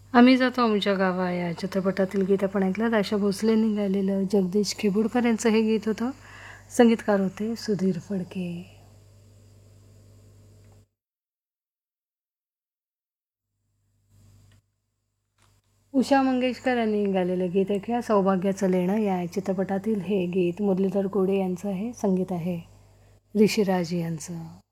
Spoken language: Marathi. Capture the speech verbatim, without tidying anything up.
आम्ही जातो आमच्या गावा या चित्रपटातील गीत आपण ऐकलं. आशा भोसलेंनी गायलेलं जगदीश खेबुडकर यांचं हे गीत होतं. संगीतकार होते सुधीर फडके. उषा मंगेशकर यांनी गायलेलं गीत ऐकूया. सौभाग्याचं लेणं या चित्रपटातील हे गीत मुरलीधर गोडे यांचं आहे. संगीत आहे ऋषिराज यांचं.